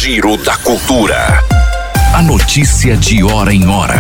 Giro da Cultura. A notícia de hora em hora.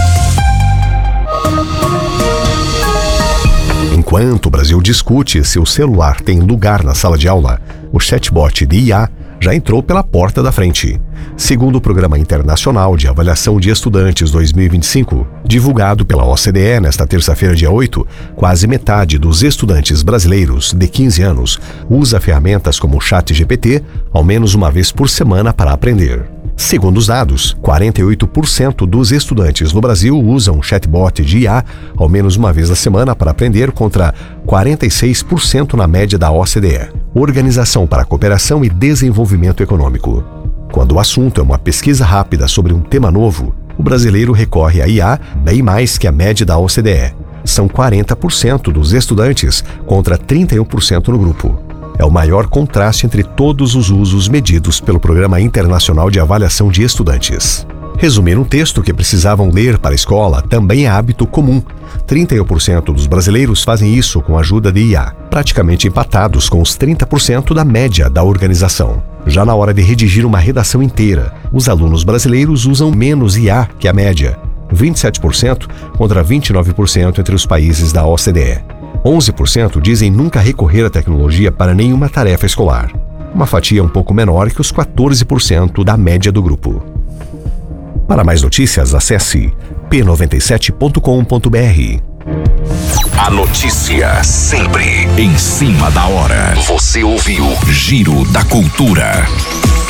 Enquanto o Brasil discute se o celular tem lugar na sala de aula, o chatbot de IA já entrou pela porta da frente. Segundo o Programa Internacional de Avaliação de Estudantes 2025, divulgado pela OCDE nesta terça-feira, dia 8, quase metade dos estudantes brasileiros de 15 anos usa ferramentas como o ChatGPT ao menos uma vez por semana para aprender. Segundo os dados, 48% dos estudantes no Brasil usam chatbot de IA ao menos uma vez na semana para aprender, contra 46% na média da OCDE, Organização para a Cooperação e Desenvolvimento Econômico. Quando o assunto é uma pesquisa rápida sobre um tema novo, o brasileiro recorre à IA bem mais que a média da OCDE. São 40% dos estudantes contra 31% no grupo. É o maior contraste entre todos os usos medidos pelo Programa Internacional de Avaliação de Estudantes. Resumir um texto que precisavam ler para a escola também é hábito comum. 31% dos brasileiros fazem isso com a ajuda de IA, praticamente empatados com os 30% da média da organização. Já na hora de redigir uma redação inteira, os alunos brasileiros usam menos IA que a média, 27% contra 29% entre os países da OCDE. 11% dizem nunca recorrer à tecnologia para nenhuma tarefa escolar, uma fatia um pouco menor que os 14% da média do grupo. Para mais notícias, acesse p97.com.br. A notícia sempre em cima da hora. Você ouviu Giro da Cultura.